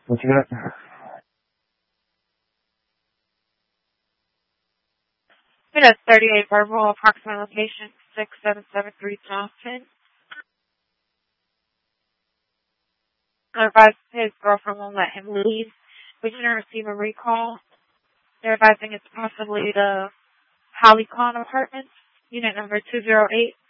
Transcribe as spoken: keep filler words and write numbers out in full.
What you got? It has thirty-eight verbal, approximate location six seven seven three Johnson. Advised his girlfriend won't let him leave. We didn't receive a recall. They're advising it's possibly the Hollycon Apartments, unit number two zero eight.